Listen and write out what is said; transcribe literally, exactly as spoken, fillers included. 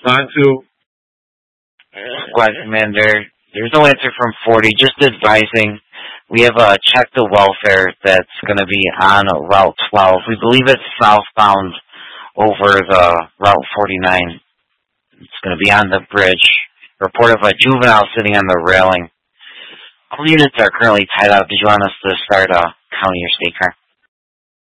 Respond to. Squad Commander. There's no answer from forty. Just advising. We have uh, checked the welfare that's going to be on Route twelve. We believe it's southbound over the Route forty-nine. It's going to be on the bridge. Report of a juvenile sitting on the railing. All units are currently tied up. Did you want us to start a county or state car?